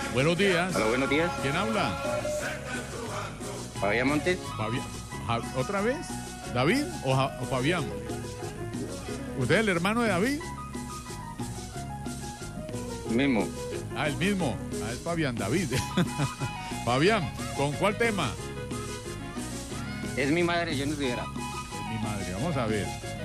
Buenos días. Hola, buenos días. ¿Quién habla? Fabián Montes. ¿Otra vez? ¿David o Fabián? ¿Usted es el hermano de David? Mismo. Ah, el mismo. Ah, es Fabián David. Fabián, ¿con cuál tema? Es mi madre, Jenny Rivera. Mi madre, vamos a ver.